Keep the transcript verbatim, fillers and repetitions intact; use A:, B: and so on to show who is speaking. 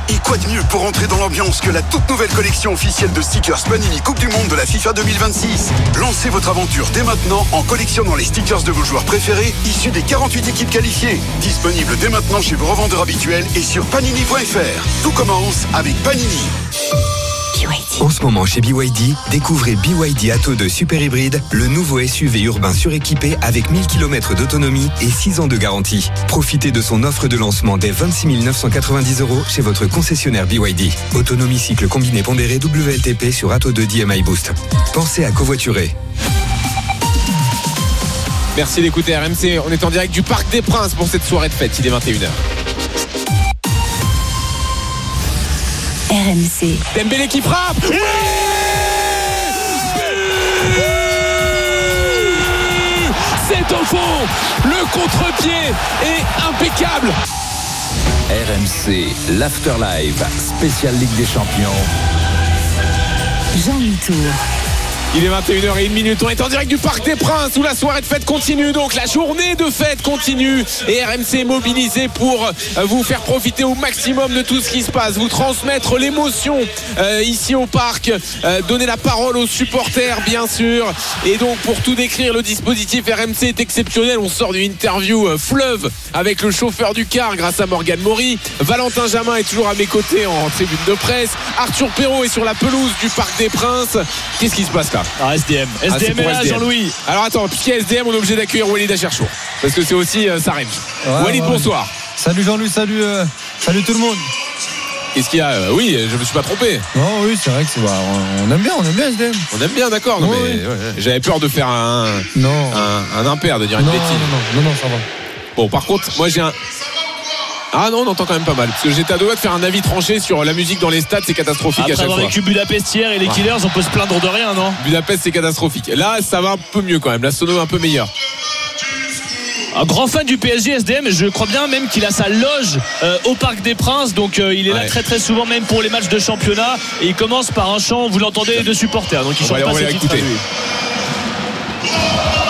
A: Et quoi de mieux pour entrer dans l'ambiance que la toute nouvelle collection officielle de stickers Panini Coupe du Monde de la FIFA deux mille vingt-six. Lancez votre aventure dès maintenant en collectionnant les stickers de vos joueurs préférés issus des quarante-huit équipes qualifiées. Disponible dès maintenant chez vos revendeurs habituels et sur panini point f r. Tout commence avec Panini.
B: En ce moment chez B Y D, découvrez B Y D Atto deux Super Hybride, le nouveau S U V urbain suréquipé avec mille kilomètres d'autonomie et six ans de garantie. Profitez de son offre de lancement dès vingt-six mille neuf cent quatre-vingt-dix euros chez votre concessionnaire B Y D. Autonomie cycle combiné pondéré W L T P sur Atto deux D M I Boost. Pensez à covoiturer.
C: Merci d'écouter R M C. On est en direct du Parc des Princes pour cette soirée de fête. Il est vingt et une heures.
D: R M C.
C: Dembélé qui frappe. Oui, c'est au fond. Le contre-pied est impeccable.
E: R M C, l'Afterlife, spécial Ligue des Champions.
D: Jean-Louis Tour.
C: Il est vingt et une heures et une minute, on est en direct du Parc des Princes où la soirée de fête continue, donc la journée de fête continue et R M C est mobilisé pour vous faire profiter au maximum de tout ce qui se passe, vous transmettre l'émotion euh, ici au parc, euh, donner la parole aux supporters bien sûr, et donc pour tout décrire le dispositif R M C est exceptionnel. On sort d'une interview euh, fleuve avec le chauffeur du car grâce à Morgane Maury. Valentin Jamin est toujours à mes côtés en tribune de presse. Arthur Perrault est sur la pelouse du Parc des Princes. Qu'est-ce qui se passe là?
F: Ah, S D M. S D M
C: ah,
F: est là,
C: S D M.
F: Jean-Louis.
C: Alors attends, puisqu'il y a S D M, on est obligé d'accueillir Walid Acharchour parce que c'est aussi euh, sa range.
G: Ouais,
C: Walid,
G: ouais.
C: bonsoir.
G: Salut Jean-Louis, salut, euh, salut tout le monde.
C: Qu'est-ce qu'il y a? euh, Oui, je me suis pas trompé.
G: Non, oui, c'est vrai que c'est. Bah, on aime bien, on aime bien S D M.
C: On aime bien, d'accord. Non,
G: Oui,
C: mais
G: oui.
C: ouais, j'avais peur de faire un,
G: Non.
C: un, un impair, de dire une
G: Non,
C: bêtise.
G: non, non, non, non, ça va.
C: Bon, par contre, moi j'ai un. Ah non, on entend quand même pas mal. Parce que j'étais à deux doigts de faire un avis tranché sur la musique dans les stades, c'est catastrophique.
F: Après
C: à chaque
F: avoir
C: fois.
F: vécu Budapest hier et les Killers, on peut se plaindre de rien, non?
C: Budapest, c'est catastrophique. Là, ça va un peu mieux quand même. La sono est un peu meilleure.
F: Un grand fan du P S G, S D M, je crois bien même qu'il a sa loge euh, au Parc des Princes, donc euh, il est
C: ouais.
F: là très très souvent même pour les matchs de championnat, et il commence par un chant, vous l'entendez, de supporters, donc il
C: On
F: chante
C: va,
F: pas
C: on va
F: ses titres à
C: l'écouter.
F: lui.